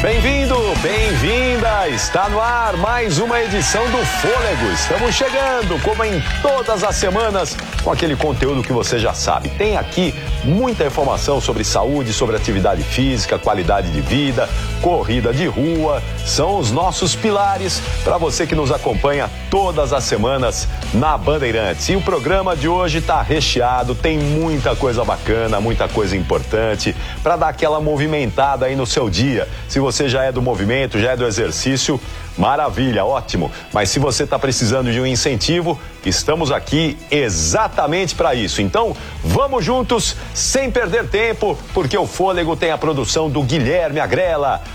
Bem-vindo, bem-vinda! Está no ar mais uma edição do Fôlego. Estamos chegando, como em todas as semanas, com aquele conteúdo que você já sabe. Tem aqui muita informação sobre saúde, sobre atividade física, qualidade de vida, corrida de rua. São os nossos pilares para você que nos acompanha todas as semanas na Bandeirantes. E o programa de hoje está recheado, tem muita coisa bacana, muita coisa importante para dar aquela movimentada aí no seu dia. Se você já é do movimento, já é do exercício, maravilha, ótimo. Mas se você está precisando de um incentivo, estamos aqui exatamente para isso. Então, vamos juntos, sem perder tempo, porque o Fôlego tem a produção do Guilherme Agrela,